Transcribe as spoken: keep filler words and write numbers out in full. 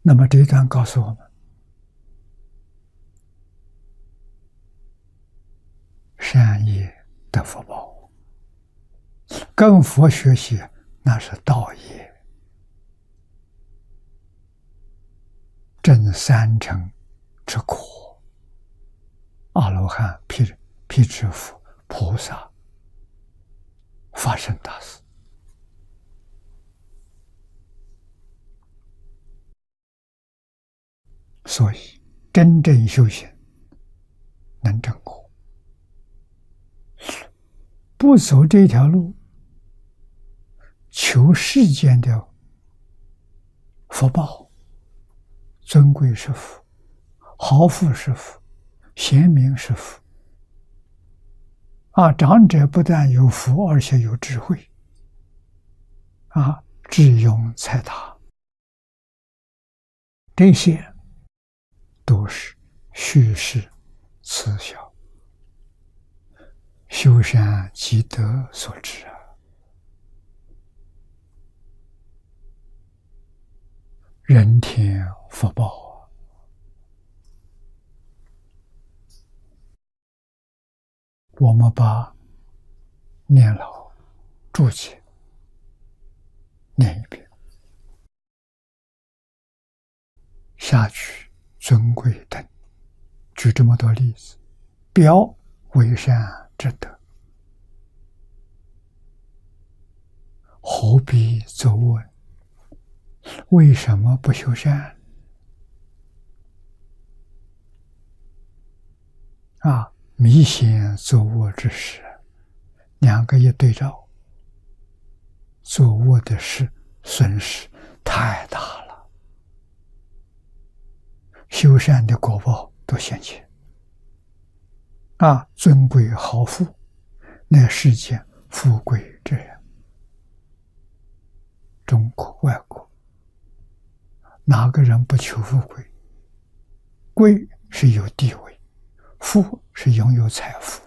那么这一段告诉我们，善业得福报，跟佛学习那是道业，证三乘之果，阿罗汉、辟辟支佛、菩萨发生大事。所以真正修行能证果，不走这条路，求世间的福报，尊贵是福，豪富是福，贤明是福。啊，长者不但有福，而且有智慧，啊，智勇才达，这些都是虚实慈孝、修善积德所致啊。人天福报啊！我们把念老注解念一遍。下举尊贵等，举这么多例子，表为善之德，何必走问？为什么不修善？啊，迷显作恶之事，两个一对照，作恶的事损失太大了，修善的果报都现前。啊，尊贵豪富，乃世间富贵之人，中国、外国。哪个人不求富贵？贵是有地位，富是拥有财富。